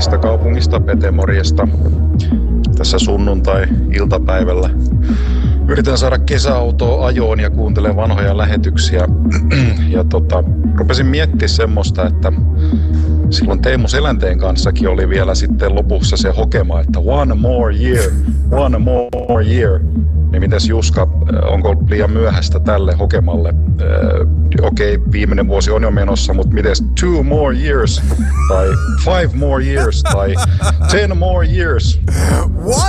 Tästä kaupungista Pete, morjesta. Tässä sunnuntai-iltapäivällä yritän saada kesäautoa ajoon ja kuuntelen vanhoja lähetyksiä. Ja rupesin miettimään semmoista, että silloin Teemu Selänteen kanssakin oli vielä sitten lopussa se hokema, että one more year. Niin mites Juska, onko liian myöhäistä tälle hokemalle? Okei, viimeinen vuosi on jo menossa, mutta mites 2 more years? Tai 5 more years? Tai 10 more years? What?